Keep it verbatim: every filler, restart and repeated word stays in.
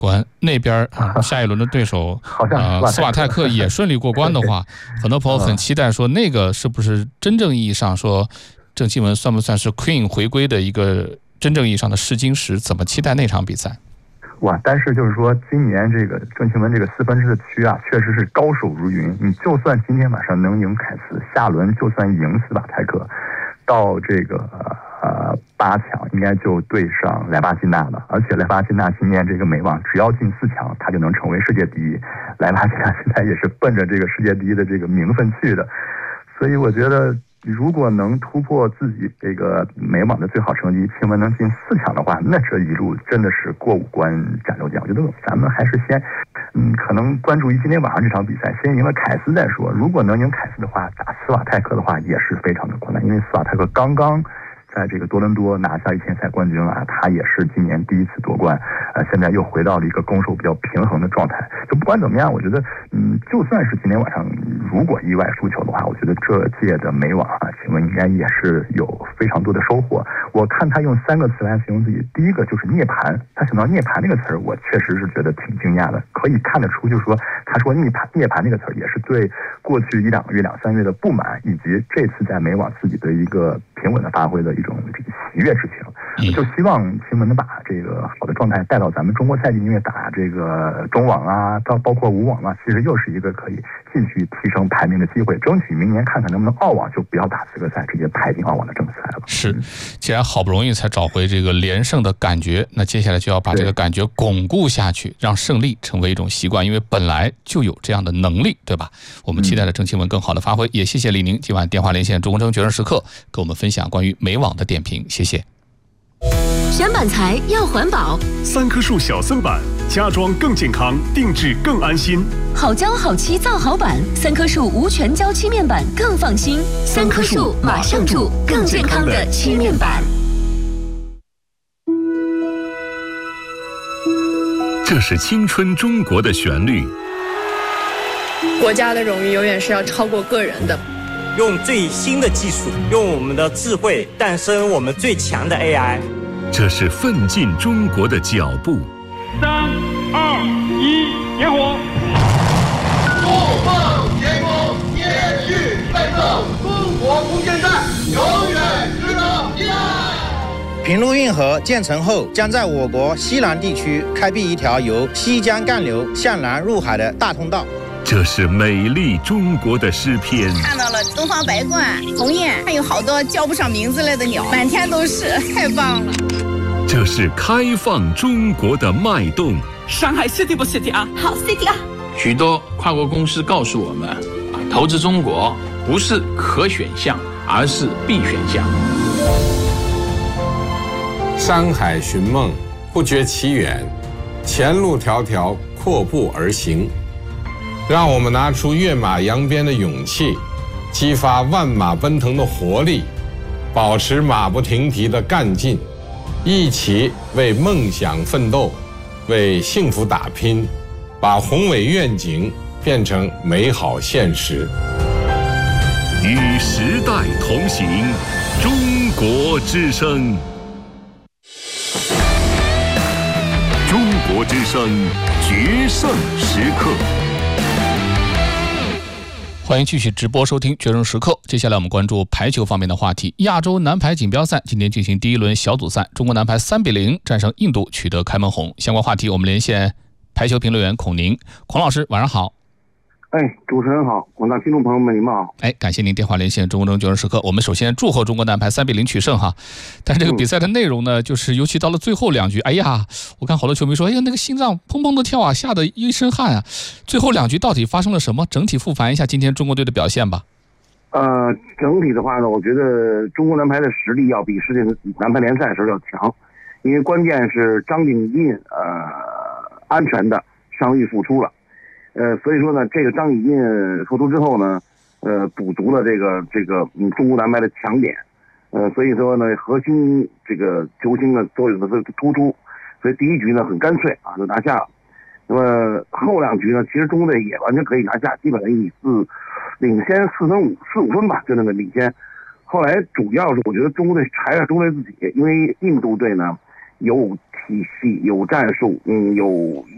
关那边、呃、下一轮的对手呃斯瓦泰克也顺利过关的话，很多朋友很期待说那个是不是真正意义上说郑钦文算不算是 Queen 回归的一个真正意义上的试金石？怎么期待那场比赛？ 哇！但是就是说，今年这个郑钦文这个四分之的区啊，确实是高手如云。你就算今天晚上能赢凯斯，下轮就算赢斯瓦泰克，到这个呃八强应该就对上莱巴金纳了。而且莱巴金纳今年这个美网只要进四强，他就能成为世界第一。莱巴金纳现在也是奔着这个世界第一的这个名分去的，所以我觉得。如果能突破自己这个美网的最好成绩，钦文能进四强的话，那这一路真的是过五关斩六将。我觉得咱们还是先，嗯，可能关注于今天晚上这场比赛，先赢了凯斯再说。如果能赢凯斯的话，打斯瓦泰克的话也是非常的困难，因为斯瓦泰克刚刚在这个多伦多拿下一千赛冠军啊，他也是今年第一次夺冠，呃，现在又回到了一个攻守比较平衡的状态。就不管怎么样，我觉得，嗯，就算是今天晚上如果意外输球的话，我觉得这届的美网啊，请问应该也是有非常多的收获。我看他用三个词来形容自己，第一个就是涅槃，他想到涅槃这个词儿，我确实是觉得挺惊讶的，可以看得出，就是说他说涅槃涅槃这个词儿，也是对过去一两个月、两三个月的不满，以及这次在美网自己的一个平稳的发挥的一种这个喜悦之情，就希望钦文能把这个好的状态带到咱们中国赛季，因为打这个中网啊，到包括无网啊，其实又是一个可以继续提升排名的机会，争取明年看看能不能澳网就不要打资格赛，直接排进澳网的正赛了。 是，既然好不容易才找回这个连胜的感觉，那接下来就要把这个感觉巩固下去，让胜利成为一种习惯，因为本来就有这样的能力，对吧？我们期待着郑钦文更好的发挥，也谢谢李宁今晚电话连线中国证决胜时刻跟我们分享关于美网的点评，谢谢。 选板材要环保， 三棵树小森板，家装更健康，定制更安心。 好胶好漆造好板，三棵树无全胶漆面板更放心。三棵树马上住更健康的漆面板。 这是青春中国的旋律。 国家的荣誉永远是要超过个人的。 用最新的技术，用我们的智慧诞生我们最强的 A I。 这是奋进中国的脚步。 三二一，点火！ 不放天空，延续奋斗，中国空间站永远值得依赖。 平陆运河建成后，将在我国西南地区开辟一条由西江干流向南入海的大通道。 这是美丽中国的诗篇。 看到了东方白鹳、鸿雁，还有好多叫不上名字来的鸟，满天都是，太棒了。 这是开放中国的脉动。 上海 city 不 city 啊？ 好 city 啊！ 许多跨国公司告诉我们，投资中国不是可选项，而是必选项。 山海寻梦，不觉其远；前路迢迢，阔步而行。让我们拿出跃马扬鞭的勇气，激发万马奔腾的活力，保持马不停蹄的干劲，一起为梦想奋斗，为幸福打拼，把宏伟愿景变成美好现实。 与时代同行，中国之声。中国之声决胜时刻。 欢迎继续直播收听决胜时刻。接下来我们关注排球方面的话题。亚洲男排锦标赛今天进行第一轮小组赛，中国男排三比零战胜印度，取得开门红。相关话题我们连线排球评论员孔宁。孔老师晚上好。 哎，主持人好，广大听众朋友们，你们好。 哎，感谢您电话连线中国证决胜时刻。我们首先祝贺中国男排三比零取胜哈。但是这个比赛的内容呢，就是尤其到了最后两局，哎呀，我看好多球迷说，哎呀，那个心脏砰砰的跳啊，吓得一身汗啊。最后两局到底发生了什么？整体复盘一下今天中国队的表现吧。 呃，整体的话呢，我觉得中国男排的实力要比世界男排联赛的时候要强，因为关键是张景印呃安全的伤愈复出了。呃，所以说呢，这个张景印复出之后呢，呃，补足了这个这个嗯中国男排的强点，呃，所以说呢，核心这个球星呢都有的是突出，所以第一局呢很干脆啊就拿下了。那么后两局呢，其实中国队也完全可以拿下，基本上以四领先四分五四五分吧，就那个领先。后来主要是我觉得中国队还是中国队自己，因为印度队呢有体系、有战术，嗯，有